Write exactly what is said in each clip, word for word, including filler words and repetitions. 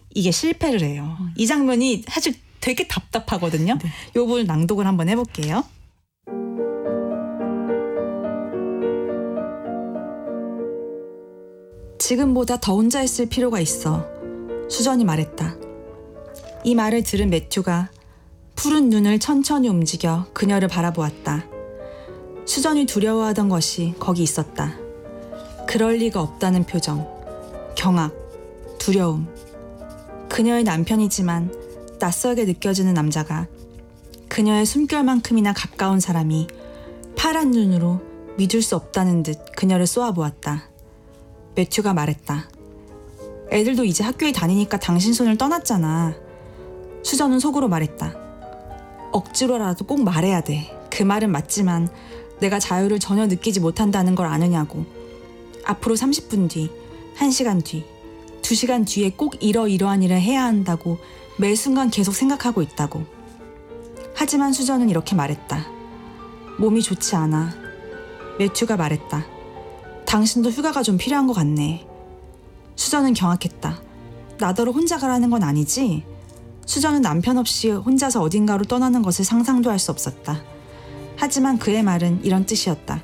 이게 실패를 해요. 음. 이 장면이 사실 되게 답답하거든요. 네. 이 부분 낭독을 한번 해볼게요. 지금보다 더 혼자 있을 필요가 있어. 수전이 말했다. 이 말을 들은 매튜가 푸른 눈을 천천히 움직여 그녀를 바라보았다. 수전이 두려워하던 것이 거기 있었다. 그럴 리가 없다는 표정, 경악, 두려움. 그녀의 남편이지만 낯설게 느껴지는 남자가 그녀의 숨결만큼이나 가까운 사람이 파란 눈으로 믿을 수 없다는 듯 그녀를 쏘아보았다. 매튜가 말했다. 애들도 이제 학교에 다니니까 당신 손을 떠났잖아. 수전은 속으로 말했다. 억지로라도 꼭 말해야 돼. 그 말은 맞지만 내가 자유를 전혀 느끼지 못한다는 걸 아느냐고. 앞으로 삼십 분 뒤, 한 시간 뒤, 두 시간 뒤에 꼭 이러이러한 일을 해야 한다고 매 순간 계속 생각하고 있다고. 하지만 수전은 이렇게 말했다. 몸이 좋지 않아. 매튜가 말했다. 당신도 휴가가 좀 필요한 것 같네. 수전은 경악했다. 나더러 혼자 가라는 건 아니지? 수전은 남편 없이 혼자서 어딘가로 떠나는 것을 상상도 할 수 없었다. 하지만 그의 말은 이런 뜻이었다.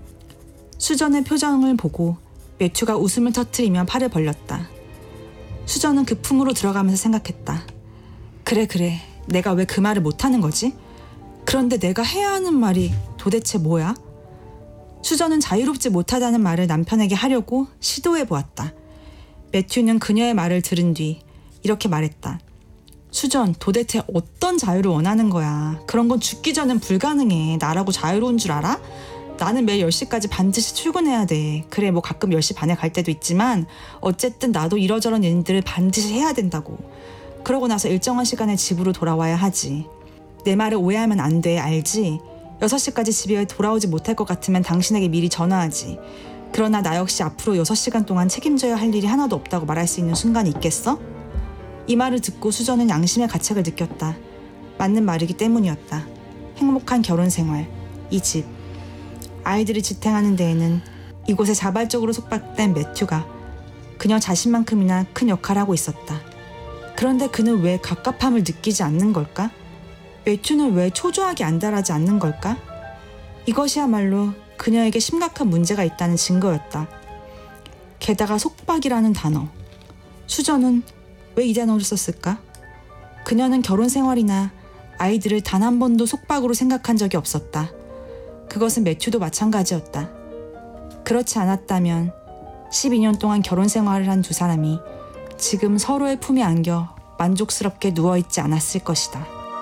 수전의 표정을 보고 매튜가 웃음을 터뜨리며 팔을 벌렸다. 수전은 그 품으로 들어가면서 생각했다. 그래 그래, 내가 왜 그 말을 못하는 거지? 그런데 내가 해야 하는 말이 도대체 뭐야? 수전은 자유롭지 못하다는 말을 남편에게 하려고 시도해보았다. 매튜는 그녀의 말을 들은 뒤 이렇게 말했다. 수전, 도대체 어떤 자유를 원하는 거야? 그런 건 죽기 전엔 불가능해. 나라고 자유로운 줄 알아? 나는 매일 열 시까지 반드시 출근해야 돼. 그래, 뭐 가끔 열 시 반에 갈 때도 있지만 어쨌든 나도 이러저런 일들을 반드시 해야 된다고. 그러고 나서 일정한 시간에 집으로 돌아와야 하지. 내 말을 오해하면 안 돼, 알지? 여섯 시까지 집에 돌아오지 못할 것 같으면 당신에게 미리 전화하지. 그러나 나 역시 앞으로 여섯 시간 동안 책임져야 할 일이 하나도 없다고 말할 수 있는 순간이 있겠어? 이 말을 듣고 수전은 양심의 가책을 느꼈다. 맞는 말이기 때문이었다. 행복한 결혼 생활, 이 집, 아이들이 지탱하는 데에는 이곳에 자발적으로 속박된 매튜가 그녀 자신만큼이나 큰 역할을 하고 있었다. 그런데 그는 왜 갑갑함을 느끼지 않는 걸까? 매튜는 왜 초조하게 안달하지 않는 걸까? 이것이야말로 그녀에게 심각한 문제가 있다는 증거였다. 게다가 속박이라는 단어. 수전은 왜 이 단어를 썼을까? 그녀는 결혼 생활이나 아이들을 단 한 번도 속박으로 생각한 적이 없었다. 그것은 매튜도 마찬가지였다. 그렇지 않았다면 십이 년 동안 결혼 생활을 한 두 사람이 지금 서로의 품에 안겨 만족스럽게 누워있지 않았을 것이다.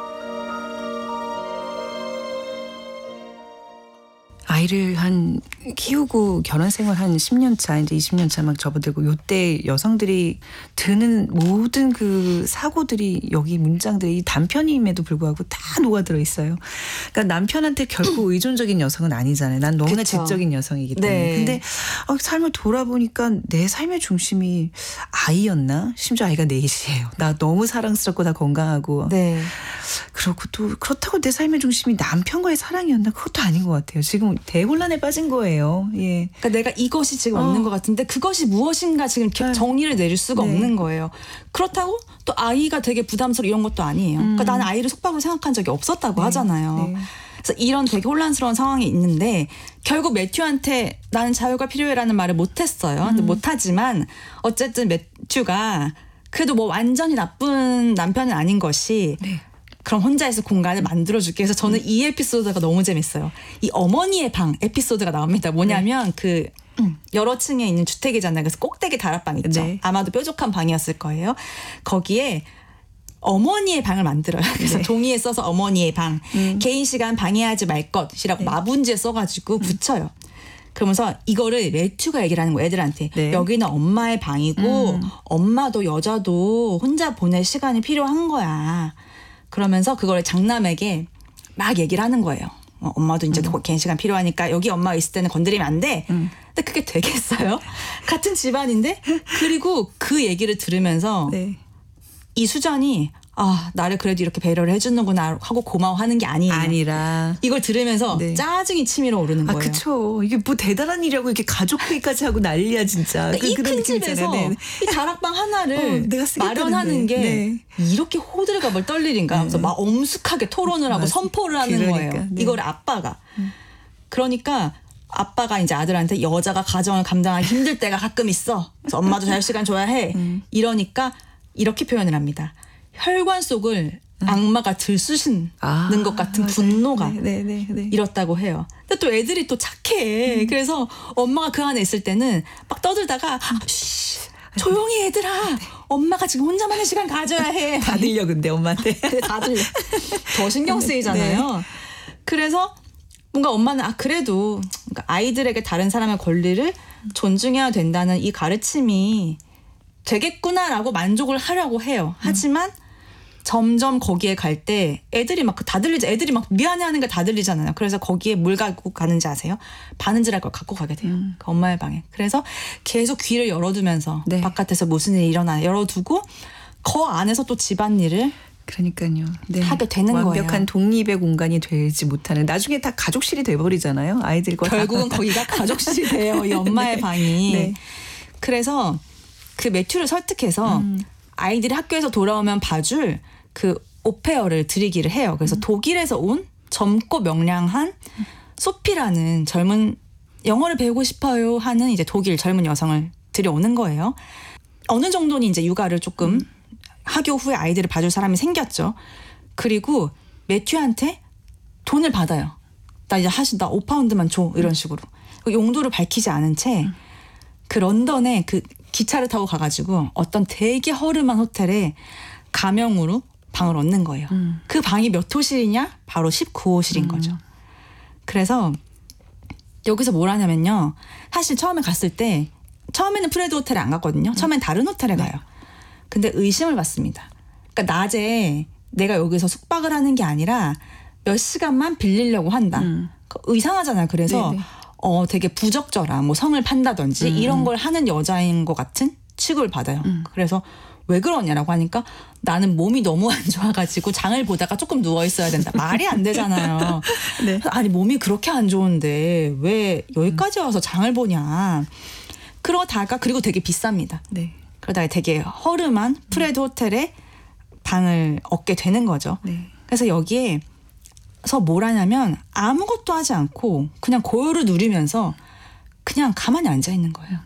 아이를 한 키우고 결혼 생활 한 십 년 차, 이제 이십 년 차 막 접어들고 요때 여성들이 드는 모든 그 사고들이 여기 문장들이 단편임에도 불구하고 다 녹아들어 있어요. 그러니까 남편한테 결코 의존적인 여성은 아니잖아요. 난 너무나 그쵸. 지적인 여성이기 때문에. 네. 근데 어, 삶을 돌아보니까 내 삶의 중심이 아이였나? 심지어 아이가 넷이에요. 나 너무 사랑스럽고 다 건강하고. 네. 그렇고 또 그렇다고 내 삶의 중심이 남편과의 사랑이었나? 그것도 아닌 것 같아요. 지금 대혼란에 빠진 거예요. 예. 그러니까 내가 이것이 지금 어. 없는 것 같은데 그것이 무엇인가 지금 네. 정리를 내릴 수가 네. 없는 거예요. 그렇다고 또 아이가 되게 부담스러워 이런 것도 아니에요. 음. 그러니까 나는 아이를 속박으로 생각한 적이 없었다고 네. 하잖아요. 네. 그래서 이런 되게 혼란스러운 상황이 있는데 결국 매튜한테 나는 자유가 필요해라는 말을 못했어요. 음. 근데 못하지만 어쨌든 매튜가 그래도 뭐 완전히 나쁜 남편은 아닌 것이 네. 그럼 혼자서 공간을 만들어줄게 해서 저는 음. 이 에피소드가 너무 재밌어요. 이 어머니의 방 에피소드가 나옵니다. 뭐냐면 네. 그 음, 여러 층에 있는 주택이잖아요. 그래서 꼭대기 다락방 있죠. 네. 아마도 뾰족한 방이었을 거예요. 거기에 어머니의 방을 만들어요. 그래서 네. 종이에 써서 어머니의 방, 음. 개인 시간 방해하지 말 것이라고 네. 마분지에 써가지고 음. 붙여요. 그러면서 이거를 매튜가 얘기를 하는 거예요. 애들한테. 네. 여기는 엄마의 방이고 음. 엄마도 여자도 혼자 보낼 시간이 필요한 거야. 그러면서 그걸 장남에게 막 얘기를 하는 거예요. 어, 엄마도 이제 음. 개인 시간 필요하니까 여기 엄마가 있을 때는 건드리면 안 돼. 음. 근데 그게 되겠어요? 같은 집안인데? 그리고 그 얘기를 들으면서 네. 이 수전이 아 나를 그래도 이렇게 배려를 해주는구나 하고 고마워하는 게 아니에요. 아니라 이걸 들으면서 네. 짜증이 치밀어 오르는 아 거예요. 그쵸. 이게 뭐 대단한 일이라고 이렇게 가족 회의까지 하고 난리야 진짜. 그러니까 그, 이 그런 큰 느낌 있잖아요. 집에서 네. 이 다락방 하나를 어, 내가 쓰겠다는데. 마련하는 게 네. 이렇게 호들갑을 떨 일인가 하면서 막 엄숙하게 토론을 하고 맞아. 선포를 하는 그러니까, 거예요. 네. 이걸 아빠가. 그러니까 아빠가 이제 아들한테 여자가 가정을 감당하기 힘들 때가 가끔 있어. 그래서 엄마도 자유 시간 줘야 해. 음. 이러니까 이렇게 표현을 합니다. 혈관 속을 악마가 들쑤시는 아, 것 같은 맞아요. 분노가 네, 네, 네, 네. 이렇다고 해요. 근데 또 애들이 또 착해. 음. 그래서 엄마가 그 안에 있을 때는 막 떠들다가 쉬, 조용히 얘들아. 엄마가 지금 혼자만의 시간 가져야 해. 다 들려 근데 엄마한테. 근데 다들 더 신경 쓰이잖아요. 네. 그래서 뭔가 엄마는 아 그래도 그러니까 아이들에게 다른 사람의 권리를 존중해야 된다는 이 가르침이 되겠구나라고 만족을 하려고 해요. 하지만 점점 거기에 갈 때 애들이 막 다 들리지 애들이 막 미안해하는 게 다 들리잖아요. 그래서 거기에 뭘 갖고 가는지 아세요? 바느질할 걸 갖고 가게 돼요. 음. 그 엄마의 방에. 그래서 계속 귀를 열어두면서 네. 바깥에서 무슨 일이 일어나 열어두고 그 안에서 또 집안일을 그러니까요. 네. 하게 되는 완벽한 거예요. 독립의 공간이 되지 못하는 나중에 다 가족실이 돼버리잖아요. 아이들과 결국은 다. 거기가 가족실이 돼요. 이 엄마의 네. 방이. 네. 그래서 그 매튜를 설득해서 음. 아이들이 학교에서 돌아오면 봐줄 그 오페어를 드리기를 해요. 그래서 음. 독일에서 온 젊고 명량한 소피라는 젊은 영어를 배우고 싶어요 하는 이제 독일 젊은 여성을 들여오는 거예요. 어느 정도는 이제 육아를 조금 음. 학교 후에 아이들을 봐줄 사람이 생겼죠. 그리고 매튜한테 돈을 받아요. 나 이제 하시 나 오 파운드만 줘 이런 식으로 용도를 밝히지 않은 채 그 런던에 그 기차를 타고 가가지고 어떤 되게 허름한 호텔에 가명으로 방을 얻는 거예요. 음. 그 방이 몇 호실이냐? 바로 십구 호실인 음. 거죠. 그래서 여기서 뭘 하냐면요. 사실 처음에 갔을 때 처음에는 프레드 호텔에 안 갔거든요. 처음엔 다른 호텔에 가요. 근데 의심을 받습니다. 그러니까 낮에 내가 여기서 숙박을 하는 게 아니라 몇 시간만 빌리려고 한다. 음. 그 이상하잖아요. 그래서 네네. 어 되게 부적절한 뭐 성을 판다든지 음. 이런 걸 하는 여자인 것 같은 취급을 받아요. 음. 그래서 왜 그러냐라고 하니까 나는 몸이 너무 안 좋아가지고 장을 보다가 조금 누워 있어야 된다. 말이 안 되잖아요. 네. 아니 몸이 그렇게 안 좋은데 왜 여기까지 와서 장을 보냐. 그러다가 그리고 되게 비쌉니다. 네. 그러다가 되게 허름한 프레드 호텔에 방을 얻게 되는 거죠. 네. 그래서 여기에서 뭘 하냐면 아무것도 하지 않고 그냥 고요를 누리면서 그냥 가만히 앉아 있는 거예요.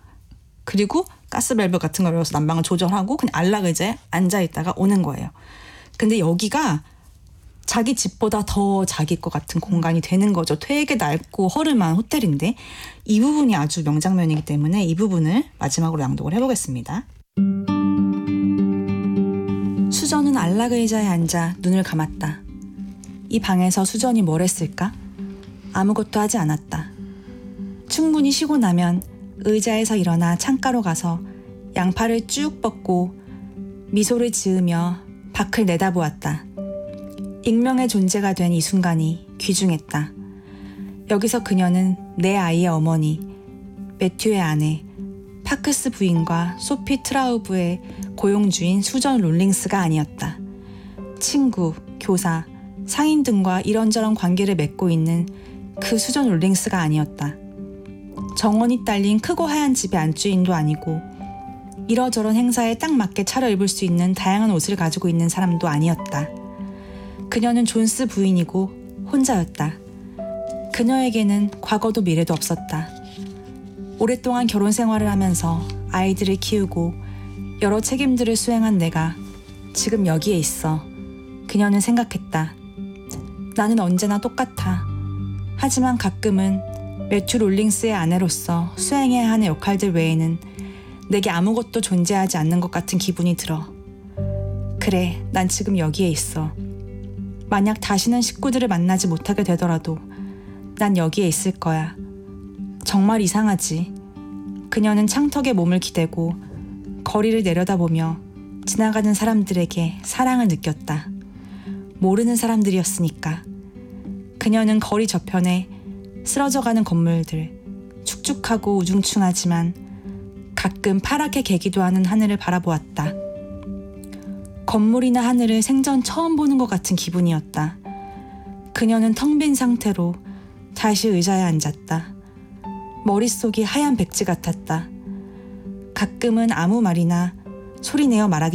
그리고 가스밸브 같은 걸 열어서 난방을 조절하고 그냥 안락의자에 앉아 있다가 오는 거예요. 근데 여기가 자기 집보다 더 자기 것 같은 공간이 되는 거죠. 되게 낡고 허름한 호텔인데 이 부분이 아주 명장면이기 때문에 이 부분을 마지막으로 낭독을 해보겠습니다. 수전은 안락의자에 앉아 눈을 감았다. 이 방에서 수전이 뭘 했을까? 아무것도 하지 않았다. 충분히 쉬고 나면 의자에서 일어나 창가로 가서 양팔을 쭉 뻗고 미소를 지으며 밖을 내다보았다. 익명의 존재가 된 이 순간이 귀중했다. 여기서 그녀는 내 아이의 어머니, 매튜의 아내, 파크스 부인과 소피 트라우브의 고용주인 수전 롤링스가 아니었다. 친구, 교사, 상인 등과 이런저런 관계를 맺고 있는 그 수전 롤링스가 아니었다. 정원이 딸린 크고 하얀 집의 안주인도 아니고 이러저런 행사에 딱 맞게 차려입을 수 있는 다양한 옷을 가지고 있는 사람도 아니었다. 그녀는 존스 부인이고 혼자였다. 그녀에게는 과거도 미래도 없었다. 오랫동안 결혼 생활을 하면서 아이들을 키우고 여러 책임들을 수행한 내가 지금 여기에 있어. 그녀는 생각했다. 나는 언제나 똑같아. 하지만 가끔은 매튜 롤링스의 아내로서 수행해야 하는 역할들 외에는 내게 아무것도 존재하지 않는 것 같은 기분이 들어. 그래, 난 지금 여기에 있어. 만약 다시는 식구들을 만나지 못하게 되더라도 난 여기에 있을 거야. 정말 이상하지. 그녀는 창턱에 몸을 기대고 거리를 내려다보며 지나가는 사람들에게 사랑을 느꼈다. 모르는 사람들이었으니까. 그녀는 거리 저편에 쓰러져가는 건물들, 축축하고 우중충하지만 가끔 파랗게 개기도 하는 하늘을 바라보았다. 건물이나 하늘을 생전 처음 보는 것 같은 기분이었다. 그녀는 텅 빈 상태로 다시 의자에 앉았다. 머릿속이 하얀 백지 같았다. 가끔은 아무 말이나 소리내어 말하기